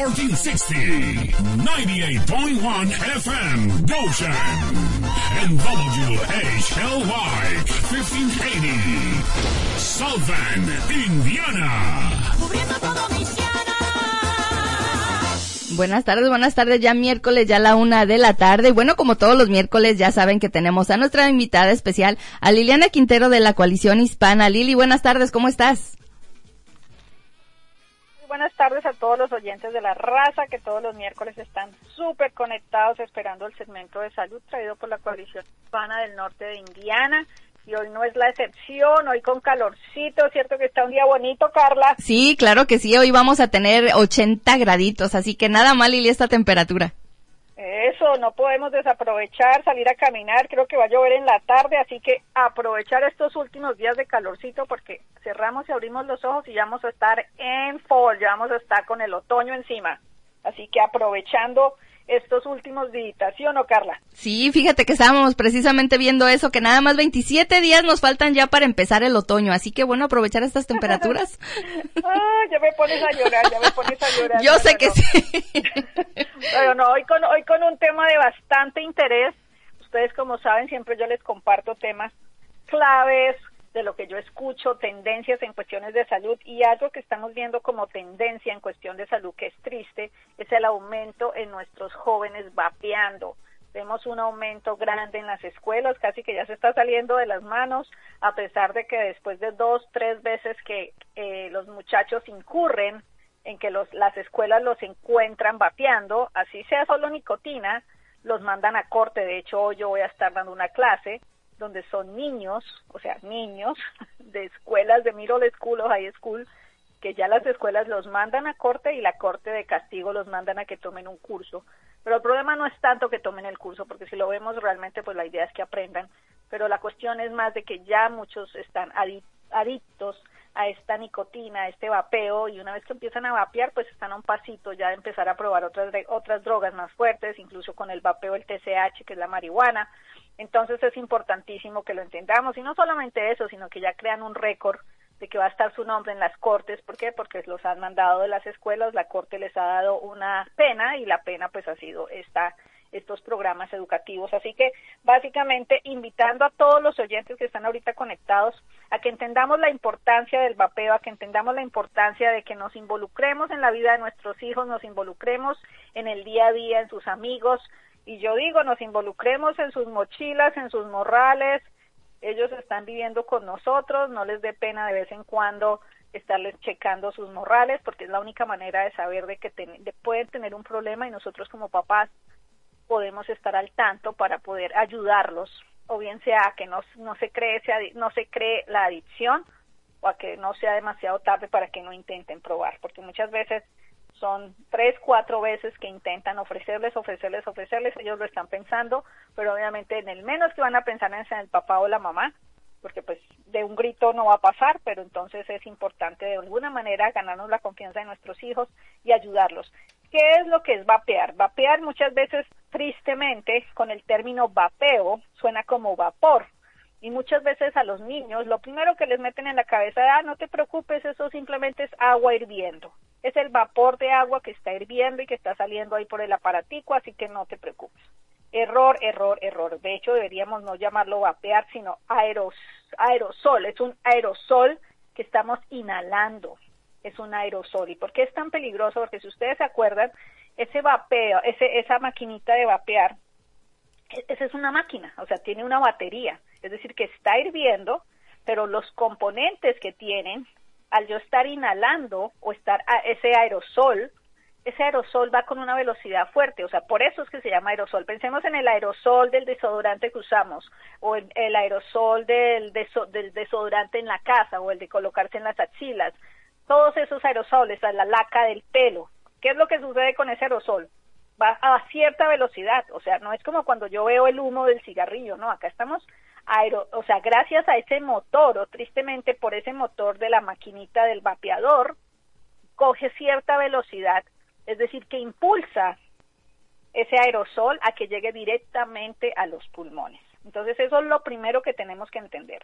1460, 98.1 FM, Goshen, and WHLY, 1580, South Bend, Indiana. Cubriendo todo Michiana. Buenas tardes, ya miércoles, ya la 1:00 p.m. Bueno, como todos los miércoles, ya saben que tenemos a nuestra invitada especial, a Liliana Quintero de la Coalición Hispana. Lili, buenas tardes, ¿cómo estás? Buenas tardes a todos los oyentes de La Raza, que todos los miércoles están súper conectados esperando el segmento de salud traído por la Coalición Hispana del Norte de Indiana. Y hoy no es la excepción, hoy con calorcito, ¿cierto que está un día bonito, Carla? Sí, claro que sí, hoy vamos a tener 80 graditos, así que nada mal, Lili, esta temperatura. Eso, no podemos desaprovechar, salir a caminar, creo que va a llover en la tarde, así que aprovechar estos últimos días de calorcito porque cerramos y abrimos los ojos y ya vamos a estar en fall, ya vamos a estar con el otoño encima. Así que aprovechando estos últimos días, ¿sí o no, Carla? Sí, fíjate que estábamos precisamente viendo eso, que nada más 27 días nos faltan ya para empezar el otoño, así que bueno, aprovechar estas temperaturas. Ya me pones a llorar, Yo sé que sí. Pero no, hoy con un tema de bastante interés. Ustedes, como saben, siempre yo les comparto temas claves de lo que yo escucho, tendencias en cuestiones de salud, y algo que estamos viendo como tendencia en cuestión de salud que es triste, es el aumento en nuestros jóvenes vapeando. Vemos un aumento grande en las escuelas, casi que ya se está saliendo de las manos, a pesar de que después de 2-3 veces que los muchachos incurren en que las escuelas los encuentran vapeando, así sea solo nicotina, los mandan a corte. De hecho, hoy yo voy a estar dando una clase donde son niños, o sea, niños de escuelas de middle school o high school, que ya las escuelas los mandan a corte y la corte de castigo los mandan a que tomen un curso. Pero el problema no es tanto que tomen el curso, porque si lo vemos realmente, pues la idea es que aprendan, pero la cuestión es más de que ya muchos están adictos a esta nicotina, a este vapeo, y una vez que empiezan a vapear, pues están a un pasito ya de empezar a probar otras drogas más fuertes, incluso con el vapeo, el TCH, que es la marihuana. Entonces es importantísimo que lo entendamos, y no solamente eso, sino que ya crean un récord de que va a estar su nombre en las cortes. ¿Por qué? Porque los han mandado de las escuelas, la corte les ha dado una pena, y la pena pues ha sido estos programas educativos. Así que básicamente invitando a todos los oyentes que están ahorita conectados a que entendamos la importancia del vapeo, a que entendamos la importancia de que nos involucremos en la vida de nuestros hijos, nos involucremos en el día a día, en sus amigos, y yo digo, nos involucremos en sus mochilas, en sus morrales. Ellos están viviendo con nosotros, no les dé pena de vez en cuando estarles checando sus morrales, porque es la única manera de saber de que pueden tener un problema, y nosotros como papás podemos estar al tanto para poder ayudarlos, o bien sea a que no se cree la adicción, o a que no sea demasiado tarde para que no intenten probar, porque muchas veces son 3-4 veces que intentan ofrecerles, ellos lo están pensando, pero obviamente en el menos que van a pensar es en el papá o la mamá, porque pues de un grito no va a pasar, pero entonces es importante de alguna manera ganarnos la confianza de nuestros hijos y ayudarlos. ¿Qué es lo que es vapear? Vapear muchas veces, tristemente, con el término vapeo, suena como vapor. Y muchas veces a los niños, lo primero que les meten en la cabeza es, no te preocupes, eso simplemente es agua hirviendo. Es el vapor de agua que está hirviendo y que está saliendo ahí por el aparatico, así que no te preocupes. Error. De hecho, deberíamos no llamarlo vapear, sino aerosol. Es un aerosol que estamos inhalando. Es un aerosol. ¿Y por qué es tan peligroso? Porque si ustedes se acuerdan, ese vapeo, esa maquinita de vapear, esa es una máquina, o sea, tiene una batería. Es decir, que está hirviendo, pero los componentes que tienen, al yo estar inhalando o estar ese aerosol va con una velocidad fuerte, o sea, por eso es que se llama aerosol. Pensemos en el aerosol del desodorante que usamos, o el aerosol del desodorante en la casa, o el de colocarse en las axilas. Todos esos aerosoles, la laca del pelo. ¿Qué es lo que sucede con ese aerosol? Va a cierta velocidad, o sea, no es como cuando yo veo el humo del cigarrillo, no, acá estamos o sea, gracias a ese motor, o tristemente por ese motor de la maquinita del vapeador, coge cierta velocidad, es decir, que impulsa ese aerosol a que llegue directamente a los pulmones. Entonces eso es lo primero que tenemos que entender.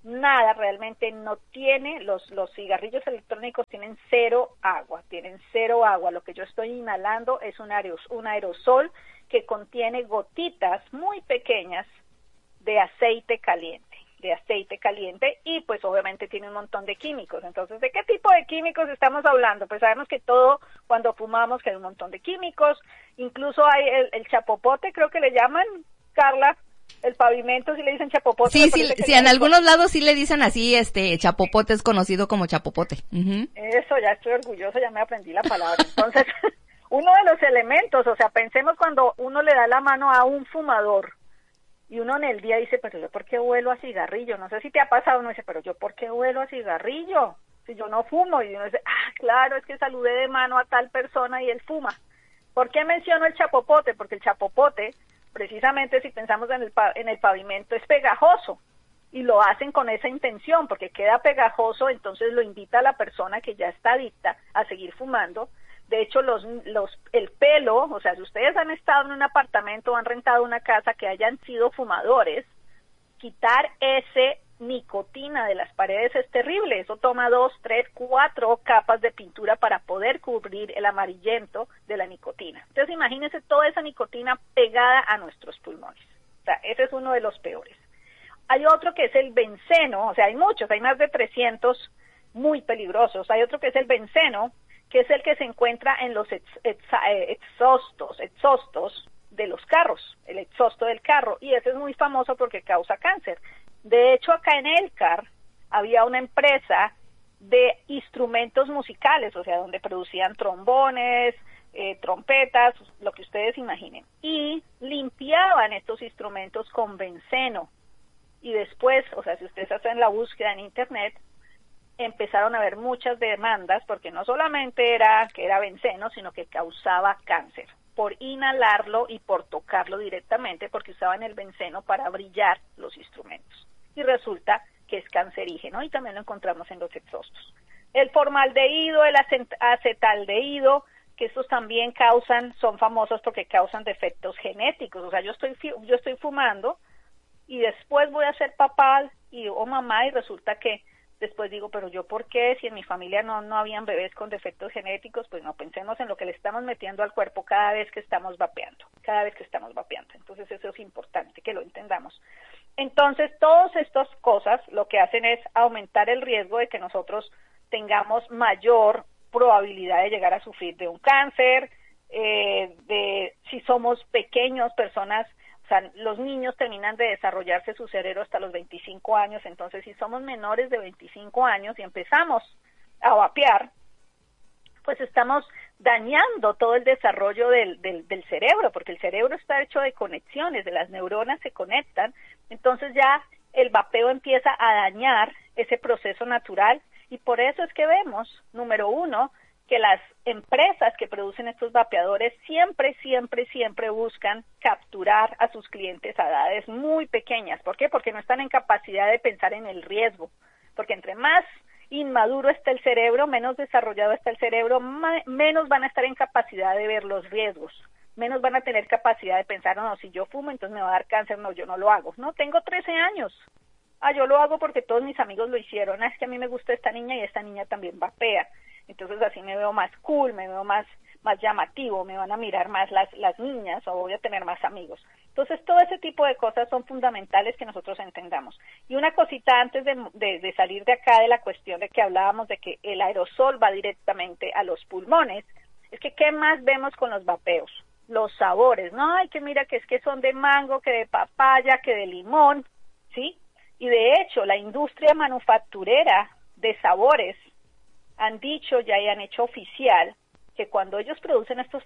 nada, realmente no tiene, los cigarrillos electrónicos tienen cero agua, lo que yo estoy inhalando es un aerosol que contiene gotitas muy pequeñas de aceite caliente, y pues obviamente tiene un montón de químicos. Entonces, ¿de qué tipo de químicos estamos hablando? Pues sabemos que todo, cuando fumamos, que hay un montón de químicos, incluso hay el chapopote, creo que le llaman, Carla, el pavimento, si le dicen chapopote. Sí, en algunos lados sí le dicen así, chapopote es conocido como chapopote. Uh-huh. Eso, ya estoy orgullosa, ya me aprendí la palabra. Entonces, uno de los elementos, o sea, pensemos cuando uno le da la mano a un fumador, y uno en el día dice, pero yo ¿por qué huelo a cigarrillo? No sé si te ha pasado, uno dice, pero yo ¿por qué huelo a cigarrillo? Si yo no fumo, y uno dice, claro, es que saludé de mano a tal persona y él fuma. ¿Por qué menciono el chapopote? Porque el chapopote, precisamente si pensamos en el pavimento, es pegajoso, y lo hacen con esa intención, porque queda pegajoso, entonces lo invita a la persona que ya está adicta a seguir fumando. De hecho, el pelo, o sea, si ustedes han estado en un apartamento o han rentado una casa que hayan sido fumadores, quitar ese nicotina de las paredes es terrible. Eso toma 2, 3, 4 capas de pintura para poder cubrir el amarillento de la nicotina. Entonces, imagínense toda esa nicotina pegada a nuestros pulmones. O sea, ese es uno de los peores. Hay otro que es el benceno, o sea, hay muchos, hay más de 300 muy peligrosos. Hay otro que es el benceno, que es el que se encuentra en los exhaustos de los carros, el exhausto del carro, y ese es muy famoso porque causa cáncer. De hecho, acá en Elcar había una empresa de instrumentos musicales, o sea, donde producían trombones, trompetas, lo que ustedes imaginen, y limpiaban estos instrumentos con benceno. Y después, o sea, si ustedes hacen la búsqueda en internet, empezaron a haber muchas demandas, porque no solamente era que era benceno, sino que causaba cáncer, por inhalarlo y por tocarlo directamente, porque usaban el benceno para brillar los instrumentos. Y resulta que es cancerígeno, y también lo encontramos en los exhaustos. El formaldehído, el acetaldehído, que estos también son famosos porque causan defectos genéticos. O sea, yo estoy fumando, y después voy a ser papá o mamá, y resulta que después digo, pero yo ¿por qué? Si en mi familia no habían bebés con defectos genéticos, pues no, pensemos en lo que le estamos metiendo al cuerpo cada vez que estamos vapeando. Entonces eso es importante que lo entendamos. Entonces todas estas cosas lo que hacen es aumentar el riesgo de que nosotros tengamos mayor probabilidad de llegar a sufrir de un cáncer, si somos pequeños, personas. O sea, los niños terminan de desarrollarse su cerebro hasta los 25 años, entonces si somos menores de 25 años y empezamos a vapear, pues estamos dañando todo el desarrollo del cerebro, porque el cerebro está hecho de conexiones, de las neuronas se conectan, entonces ya el vapeo empieza a dañar ese proceso natural, y por eso es que vemos, número uno, que las empresas que producen estos vapeadores siempre buscan capturar a sus clientes a edades muy pequeñas. ¿Por qué? Porque no están en capacidad de pensar en el riesgo. Porque entre más inmaduro está el cerebro, menos desarrollado está el cerebro, menos van a estar en capacidad de ver los riesgos. Menos van a tener capacidad de pensar, no, si yo fumo, entonces me va a dar cáncer, no, yo no lo hago. No, tengo 13 años. Yo lo hago porque todos mis amigos lo hicieron. Es que a mí me gusta esta niña y esta niña también vapea. Entonces así me veo más cool, me veo más llamativo, me van a mirar más las niñas, o voy a tener más amigos. Entonces todo ese tipo de cosas son fundamentales que nosotros entendamos. Y una cosita antes de salir de acá de la cuestión de que hablábamos de que el aerosol va directamente a los pulmones, es que ¿qué más vemos con los vapeos? Los sabores, ¿no? Ay, que mira que es que son de mango, que de papaya, que de limón, ¿sí? Y de hecho la industria manufacturera de sabores han dicho ya y han hecho oficial que cuando ellos producen estos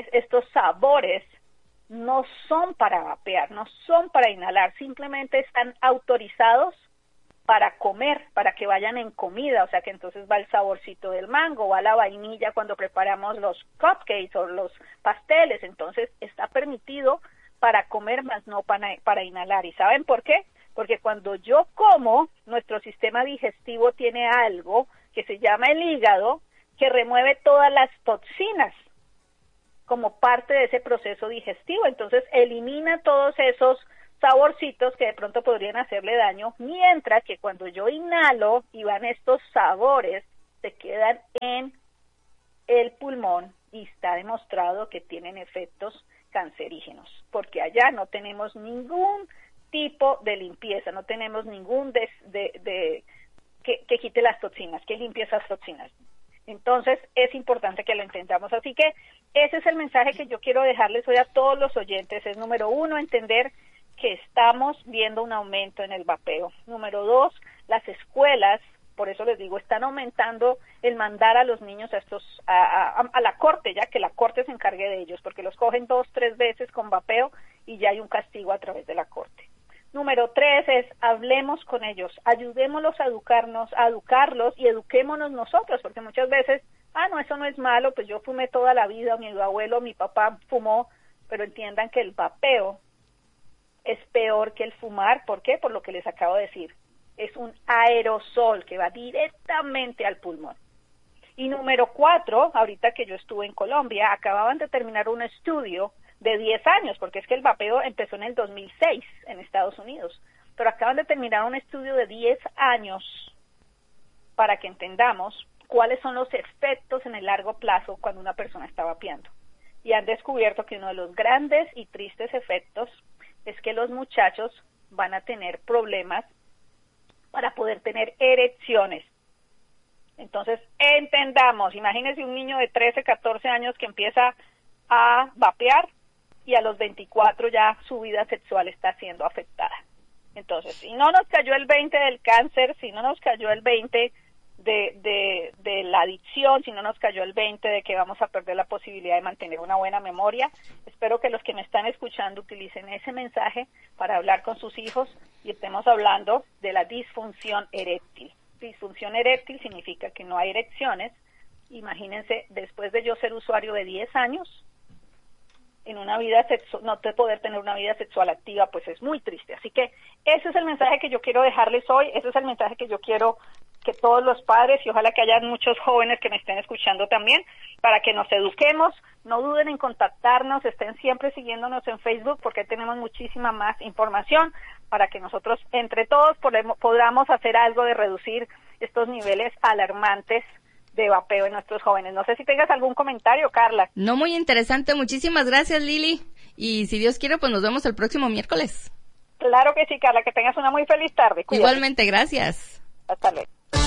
sabores no son para vapear, no son para inhalar, simplemente están autorizados para comer, para que vayan en comida, o sea que entonces va el saborcito del mango, va la vainilla cuando preparamos los cupcakes o los pasteles, entonces está permitido para comer, más no para inhalar. ¿Y saben por qué? Porque cuando yo como, nuestro sistema digestivo tiene algo que se llama el hígado, que remueve todas las toxinas como parte de ese proceso digestivo. Entonces elimina todos esos saborcitos que de pronto podrían hacerle daño, mientras que cuando yo inhalo y van estos sabores, se quedan en el pulmón y está demostrado que tienen efectos cancerígenos, porque allá no tenemos ningún tipo de limpieza, no tenemos ningún que quite las toxinas, que limpie esas toxinas. Entonces es importante que lo entendamos, así que ese es el mensaje que yo quiero dejarles hoy a todos los oyentes, es número 1, entender que estamos viendo un aumento en el vapeo. Número 2, las escuelas, por eso les digo, están aumentando el mandar a los niños a la corte, ya que la corte se encargue de ellos, porque los cogen 2, 3 veces con vapeo y ya hay un castigo a través de la corte. Número 3 es, hablemos con ellos, ayudémoslos a educarlos y eduquémonos nosotros, porque muchas veces, no, eso no es malo, pues yo fumé toda la vida, mi abuelo, mi papá fumó, pero entiendan que el vapeo es peor que el fumar. ¿Por qué? Por lo que les acabo de decir. Es un aerosol que va directamente al pulmón. Y número 4, ahorita que yo estuve en Colombia, acababan de terminar un estudio de 10 años, porque es que el vapeo empezó en el 2006 en Estados Unidos, pero acaban de terminar un estudio de 10 años para que entendamos cuáles son los efectos en el largo plazo cuando una persona está vapeando. Y han descubierto que uno de los grandes y tristes efectos es que los muchachos van a tener problemas para poder tener erecciones. Entonces, entendamos, imagínense un niño de 13, 14 años que empieza a vapear y a los 24 ya su vida sexual está siendo afectada. Entonces, si no nos cayó el 20 del cáncer, si no nos cayó el 20 de la adicción, si no nos cayó el 20 de que vamos a perder la posibilidad de mantener una buena memoria, espero que los que me están escuchando utilicen ese mensaje para hablar con sus hijos y estemos hablando de la disfunción eréctil. Disfunción eréctil significa que no hay erecciones. Imagínense, después de yo ser usuario de 10 años, en una vida no poder tener una vida sexual activa, pues es muy triste. Así que ese es el mensaje que yo quiero dejarles hoy, ese es el mensaje que yo quiero que todos los padres, y ojalá que haya muchos jóvenes que me estén escuchando también, para que nos eduquemos, no duden en contactarnos, estén siempre siguiéndonos en Facebook, porque tenemos muchísima más información, para que nosotros entre todos podamos hacer algo de reducir estos niveles alarmantes de vapeo en nuestros jóvenes. No sé si tengas algún comentario, Carla. No, muy interesante. Muchísimas gracias, Lili. Y si Dios quiere, pues nos vemos el próximo miércoles. Claro que sí, Carla. Que tengas una muy feliz tarde. Cuídate. Igualmente, gracias. Hasta luego.